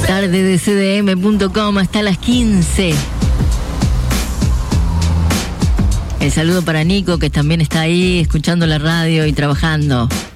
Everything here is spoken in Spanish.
tarde de cdm.com hasta las 15. El saludo para Nico, que también está ahí escuchando la radio y trabajando.